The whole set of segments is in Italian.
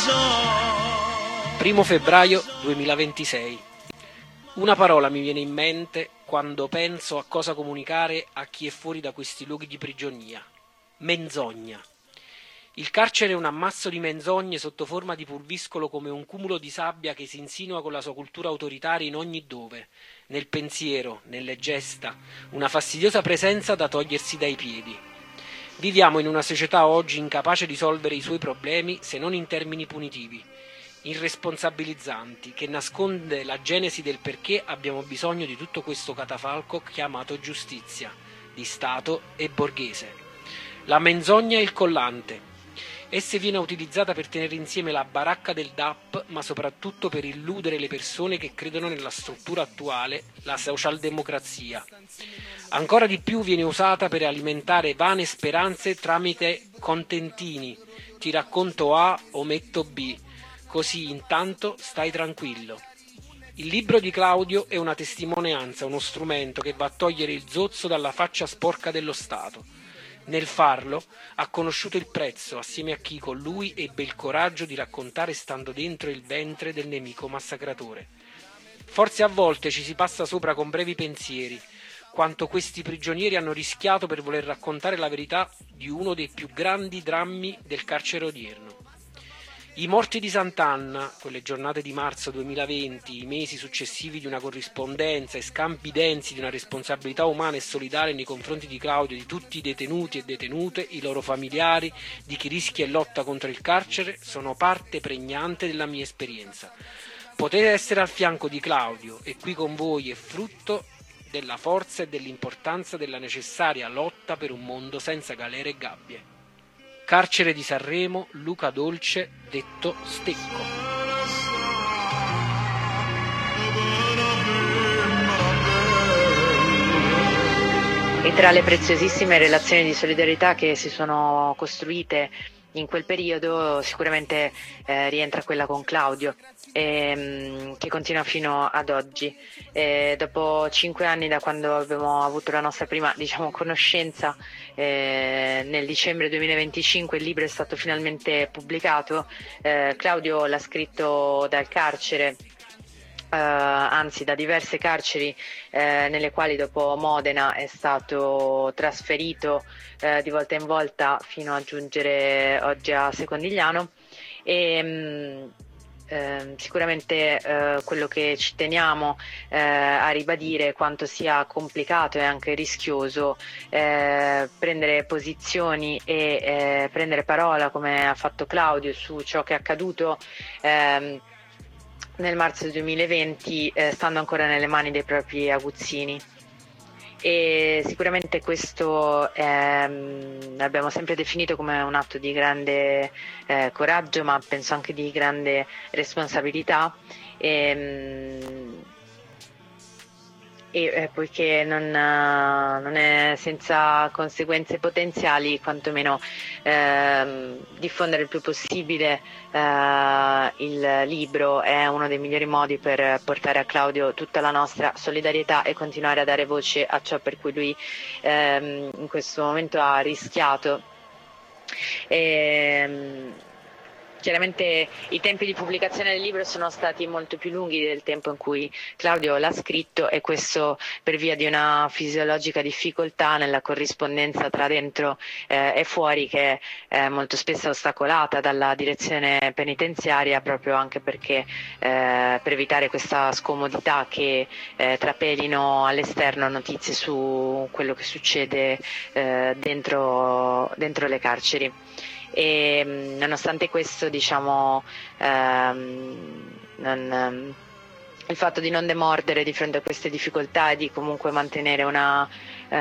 1 febbraio 2026. Una parola mi viene in mente quando penso a cosa comunicare a chi è fuori da questi luoghi di prigionia. Menzogna. Il carcere è un ammasso di menzogne sotto forma di pulviscolo, come un cumulo di sabbia che si insinua con la sua cultura autoritaria in ogni dove, nel pensiero, nelle gesta, una fastidiosa presenza da togliersi dai piedi. Viviamo in una società oggi incapace di risolvere i suoi problemi se non in termini punitivi, irresponsabilizzanti, che nasconde la genesi del perché abbiamo bisogno di tutto questo catafalco chiamato giustizia, di Stato e borghese. La menzogna è il collante. Essa viene utilizzata per tenere insieme la baracca del DAP, ma soprattutto per illudere le persone che credono nella struttura attuale, la socialdemocrazia. Ancora di più viene usata per alimentare vane speranze tramite contentini. Ti racconto A, ometto B, così intanto stai tranquillo. Il libro di Claudio è una testimonianza, uno strumento che va a togliere il zozzo dalla faccia sporca dello Stato. Nel farlo ha conosciuto il prezzo, assieme a chi con lui ebbe il coraggio di raccontare stando dentro il ventre del nemico massacratore. Forse a volte ci si passa sopra con brevi pensieri, quanto questi prigionieri hanno rischiato per voler raccontare la verità di uno dei più grandi drammi del carcere odierno. I morti di Sant'Anna, quelle giornate di marzo 2020, i mesi successivi di una corrispondenza e scambi densi di una responsabilità umana e solidale nei confronti di Claudio e di tutti i detenuti e detenute, i loro familiari, di chi rischia e lotta contro il carcere, sono parte pregnante della mia esperienza. Poter essere al fianco di Claudio e qui con voi è frutto della forza e dell'importanza della necessaria lotta per un mondo senza galere e gabbie. Carcere di Sanremo, Luca Dolce, detto Stecco. E tra le preziosissime relazioni di solidarietà che si sono costruite in quel periodo sicuramente rientra quella con Claudio, che continua fino ad oggi. Dopo 5 anni da quando abbiamo avuto la nostra prima, conoscenza, nel dicembre 2025 il libro è stato finalmente pubblicato. Claudio l'ha scritto dal carcere, anzi da diverse carceri nelle quali dopo Modena è stato trasferito di volta in volta fino a giungere oggi a Secondigliano. E sicuramente quello che ci teniamo a ribadire è quanto sia complicato e anche rischioso prendere posizioni e prendere parola, come ha fatto Claudio, su ciò che è accaduto nel marzo 2020, stando ancora nelle mani dei propri aguzzini. E sicuramente questo l'abbiamo sempre definito come un atto di grande coraggio, ma penso anche di grande responsabilità, e poiché non è senza conseguenze potenziali, quantomeno diffondere il più possibile il libro è uno dei migliori modi per portare a Claudio tutta la nostra solidarietà e continuare a dare voce a ciò per cui lui in questo momento ha rischiato. Chiaramente i tempi di pubblicazione del libro sono stati molto più lunghi del tempo in cui Claudio l'ha scritto, e questo per via di una fisiologica difficoltà nella corrispondenza tra dentro e fuori, che è molto spesso ostacolata dalla direzione penitenziaria, proprio anche perché per evitare questa scomodità che trapelino all'esterno notizie su quello che succede dentro le carceri. E nonostante questo, il fatto di non demordere di fronte a queste difficoltà e di comunque mantenere una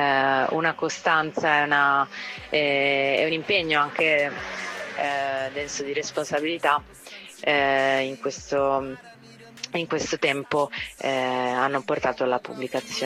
costanza e un impegno anche denso di responsabilità in questo tempo hanno portato alla pubblicazione.